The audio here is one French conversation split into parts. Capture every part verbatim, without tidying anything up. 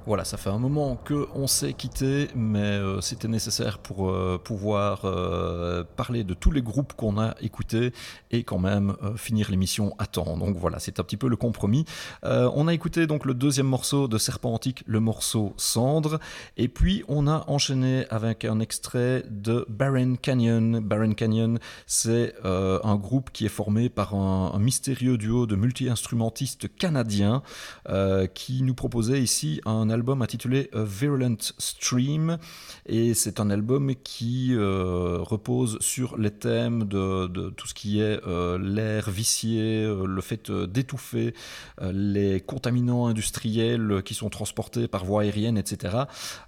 Voilà, ça fait un moment qu'on s'est quitté, mais euh, c'était nécessaire pour euh, pouvoir euh, parler de tous les groupes qu'on a écoutés et quand même euh, finir l'émission à temps. Donc voilà, c'est un petit peu le compromis. Euh, on a écouté donc le deuxième morceau de Serpent Antique, le morceau Cendre, et puis on a enchaîné avec un extrait de Barren Canyon. Barren Canyon, c'est euh, un groupe qui est formé par un, un mystérieux duo de multi-instrumentistes canadiens euh, qui nous proposait ici un album intitulé A Virulent Stream, et c'est un album qui euh, repose sur les thèmes de, de tout ce qui est euh, l'air vicié, euh, le fait euh, d'étouffer euh, les contaminants industriels qui sont transportés par voie aérienne, et cetera.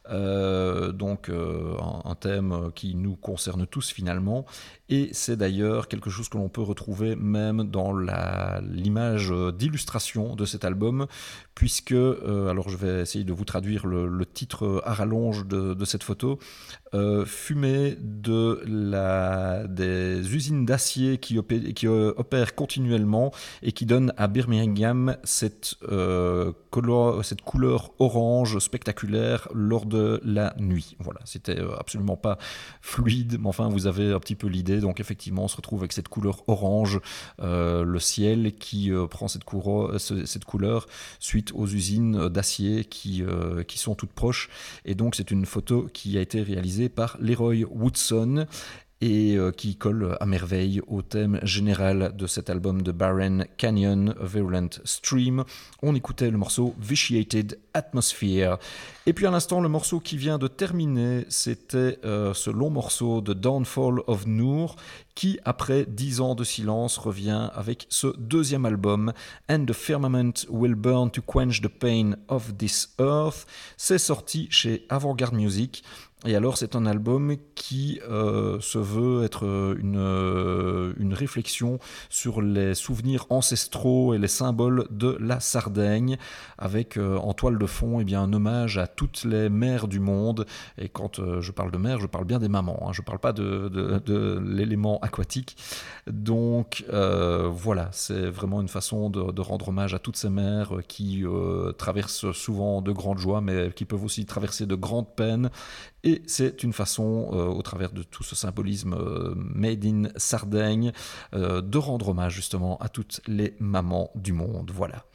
Euh, donc euh, un, un thème qui nous concerne tous finalement, et c'est d'ailleurs quelque chose que l'on peut retrouver même dans la, l'image d'illustration de cet album, puisque, euh, alors je vais essayer de vous traduire le, le titre à rallonge de, de cette photo, euh, fumée de la, des usines d'acier qui, opé, qui euh, opèrent continuellement et qui donnent à Birmingham cette, euh, couleur, cette couleur orange spectaculaire lors de la nuit. Voilà, c'était absolument pas fluide, mais enfin vous avez un petit peu l'idée. Donc effectivement, on se retrouve avec cette couleur orange, euh, le ciel qui euh, prend cette, couro- cette couleur suite aux usines d'acier qui, euh, qui sont toutes proches. Et donc c'est une photo qui a été réalisée par Leroy Woodson et euh, qui colle à merveille au thème général de cet album de Barren Canyon, A Virulent Stream. On écoutait le morceau Vitiated Atmosphere. Et puis à l'instant, le morceau qui vient de terminer, c'était euh, ce long morceau de Downfall of Noor, qui, après dix ans de silence, revient avec ce deuxième album, And the Firmament Will Burn to Quench the Pain of This Earth. C'est sorti chez Avant-Garde Music. Et alors, c'est un album qui euh, se veut être une, euh, une réflexion sur les souvenirs ancestraux et les symboles de la Sardaigne, avec euh, en toile de fond eh bien, un hommage à toutes les mères du monde. Et quand euh, je parle de mères, je parle bien des mamans, hein, je ne parle pas de, de, de l'élément aquatique. Donc euh, voilà, c'est vraiment une façon de, de rendre hommage à toutes ces mères qui euh, traversent souvent de grandes joies, mais qui peuvent aussi traverser de grandes peines. Et c'est une façon, euh, au travers de tout ce symbolisme euh, made in Sardaigne, euh, de rendre hommage justement à toutes les mamans du monde. Voilà.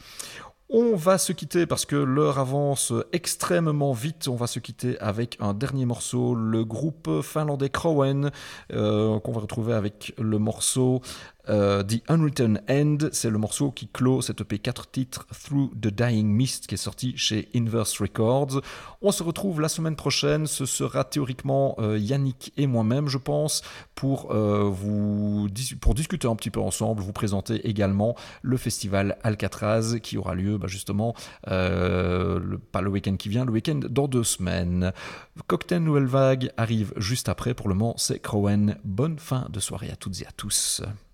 On va se quitter parce que l'heure avance extrêmement vite. On va se quitter avec un dernier morceau, le groupe finlandais Crowen, euh, qu'on va retrouver avec le morceau euh, The Unwritten End. C'est le morceau qui clôt cette E P quatre titres Through the Dying Mist qui est sorti chez Inverse Records. On se retrouve la semaine prochaine. Ce sera théoriquement euh, Yannick et moi-même, je pense, pour, euh, vous, pour discuter un petit peu ensemble, vous présenter également le festival Alcatraz qui aura lieu bah, justement, euh, le, pas le week-end qui vient, le week-end dans deux semaines. Cocktail Nouvelle Vague arrive juste après. Pour le moment, c'est Crowen. Bonne fin de soirée à toutes et à tous.